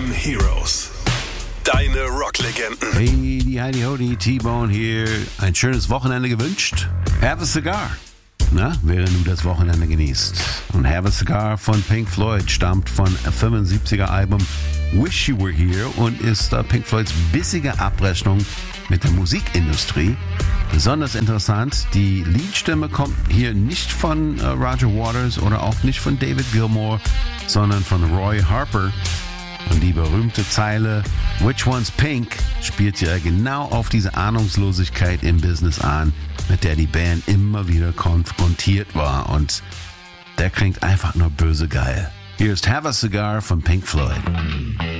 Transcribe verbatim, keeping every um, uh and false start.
M Heroes. Deine Rocklegenden. Hey, die Heidi Hodi, T-Bone hier. Ein schönes Wochenende gewünscht? Have a cigar. Na, während du das Wochenende genießt. Und Have a Cigar von Pink Floyd stammt von fünfundsiebziger Album Wish You Were Here und ist uh, Pink Floyds bissige Abrechnung mit der Musikindustrie. Besonders interessant, die Liedstimme kommt hier nicht von uh, Roger Waters oder auch nicht von David Gilmour, sondern von Roy Harper. Und die berühmte Zeile Which One's Pink spielt ja genau auf diese Ahnungslosigkeit im Business an, mit der die Band immer wieder konfrontiert war. Und der klingt einfach nur böse geil. Hier ist Have a Cigar von Pink Floyd.